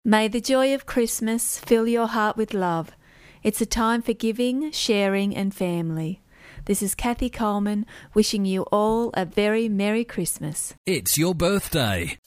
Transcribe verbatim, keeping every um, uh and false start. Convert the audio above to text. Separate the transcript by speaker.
Speaker 1: May the joy of Christmas fill your heart with love. It's a time for giving, sharing and family. This is Kathy Coleman wishing you all a very Merry Christmas.
Speaker 2: It's your birthday.